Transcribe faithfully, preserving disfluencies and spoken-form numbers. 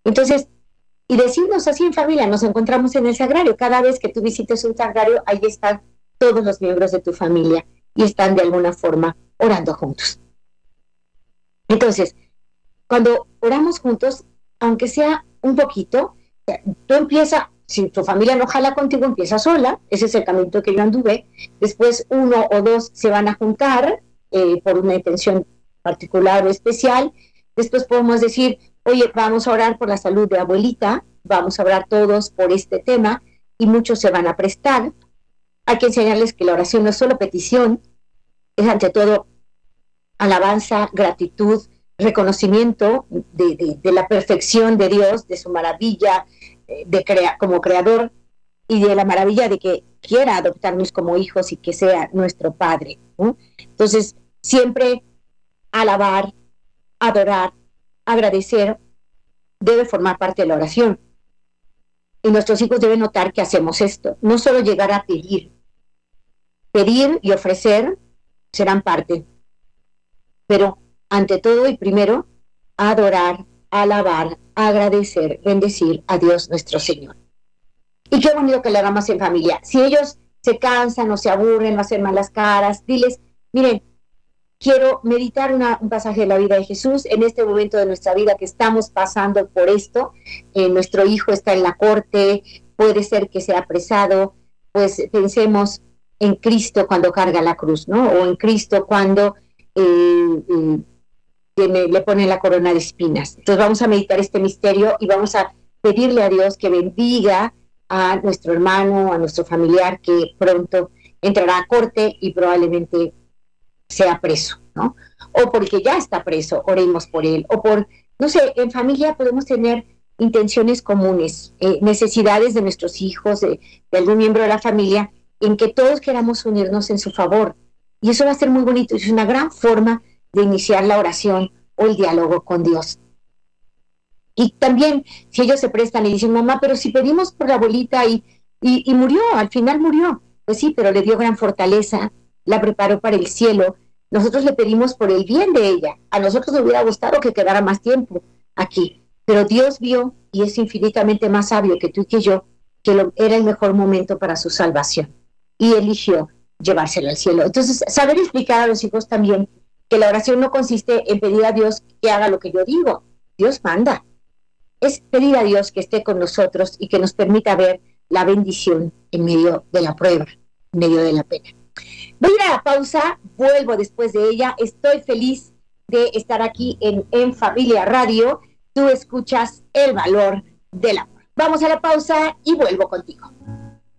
Entonces, y decirnos así en familia, nos encontramos en el sagrario. Cada vez que tú visites un sagrario, ahí están todos los miembros de tu familia y están de alguna forma orando juntos. Entonces, cuando oramos juntos, aunque sea un poquito, tú empiezas, si tu familia no jala contigo, empieza sola, ese es el camino que yo anduve, después uno o dos se van a juntar eh, por una intención particular o especial, después podemos decir, oye, vamos a orar por la salud de abuelita, vamos a orar todos por este tema, y muchos se van a prestar. Hay que enseñarles que la oración no es solo petición, es ante todo alabanza, gratitud, reconocimiento de, de, de la perfección de Dios, de su maravilla de crea, como creador, y de la maravilla de que quiera adoptarnos como hijos y que sea nuestro Padre, ¿no? Entonces, siempre alabar, adorar, agradecer, debe formar parte de la oración. Y nuestros hijos deben notar que hacemos esto, no solo llegar a pedir. Pedir y ofrecer serán parte, pero ante todo y primero, adorar, alabar, agradecer, bendecir a Dios nuestro Señor. Y qué bonito que lo hagamos en familia. Si ellos se cansan o se aburren o hacen malas caras, diles, miren, quiero meditar una, un pasaje de la vida de Jesús en este momento de nuestra vida que estamos pasando por esto. Eh, nuestro hijo está en la corte, puede ser que sea apresado, pues pensemos en Cristo cuando carga la cruz, ¿no? O en Cristo cuando eh, eh, tiene, le pone la corona de espinas. Entonces vamos a meditar este misterio y vamos a pedirle a Dios que bendiga a nuestro hermano, a nuestro familiar que pronto entrará a corte y probablemente sea preso, ¿no? O porque ya está preso, oremos por él. O por, no sé, en familia podemos tener intenciones comunes, eh, necesidades de nuestros hijos, de, de algún miembro de la familia, en que todos queramos unirnos en su favor. Y eso va a ser muy bonito, es una gran forma de iniciar la oración o el diálogo con Dios. Y también, si ellos se prestan y dicen, mamá, pero si pedimos por la abuelita y, y, y murió, al final murió. Pues sí, pero le dio gran fortaleza, la preparó para el cielo. Nosotros le pedimos por el bien de ella. A nosotros nos hubiera gustado que quedara más tiempo aquí. Pero Dios vio, y es infinitamente más sabio que tú y que yo, que lo, era el mejor momento para su salvación. Y eligió llevárselo al cielo. Entonces, saber explicar a los hijos también que la oración no consiste en pedir a Dios que haga lo que yo digo. Dios manda. Es pedir a Dios que esté con nosotros y que nos permita ver la bendición en medio de la prueba, en medio de la pena. Voy a ir a la pausa, vuelvo después de ella. Estoy feliz de estar aquí en, en Familia Radio. Tú escuchas El Valor del Amor. Vamos a la pausa y vuelvo contigo.